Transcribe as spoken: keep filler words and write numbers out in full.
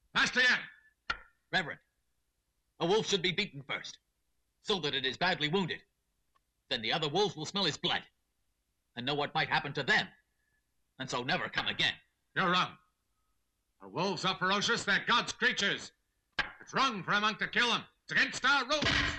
Master Yan! Reverend, a wolf should be beaten first, so that it is badly wounded. Then the other wolves will smell his blood and know what might happen to them, and so never come again. You're wrong. The wolves are ferocious. They're God's creatures. It's wrong for a monk to kill them. It's against our rules.